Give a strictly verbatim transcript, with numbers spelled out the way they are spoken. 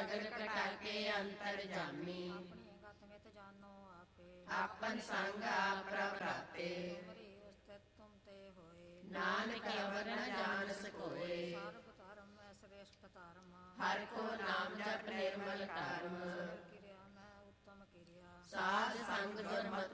ਸਗਲ ਕਟਾ ਕੇ ਅੰਤਰ ਜਾਮੀ। ਆਪਣੀ ਗਤ ਮਿਤ ਜਾਨੋ ਆਪੇ, ਆਪਨ ਸੰਗ ਆਪ ਪ੍ਰਭ ਰਾਤੇ। ਤੁਮਰੀ ਉਸਤਤ ਤੁਮ ਤੇ ਹੋਏ। ਨਾਨਕ